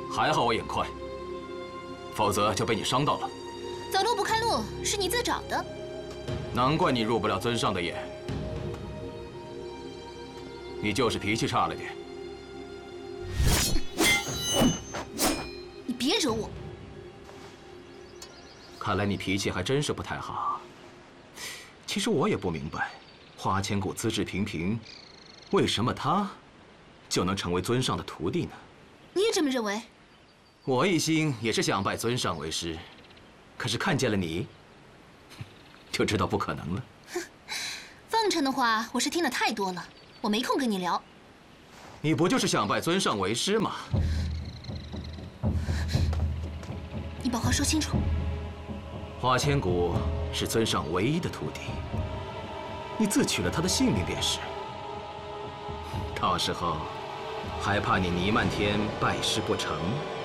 还好我眼快，否则就被你伤到了。 走路不看路是你自找的。 难怪你入不了尊上的眼，你就是脾气差了点。 你别惹我。 看来你脾气还真是不太好。其实我也不明白，花千骨资质平平，为什么他就能成为尊上的徒弟呢？ 你也这么认为？ 我一心也是想拜尊上为师，可是看见了你，就知道不可能了。 哼，奉承的话我是听得太多了，我没空跟你聊。 你不就是想拜尊上为师吗？ 你把话说清楚。 花千骨是尊上唯一的徒弟，你自取了他的性命便是。到时候，还怕你倪漫天拜师不成？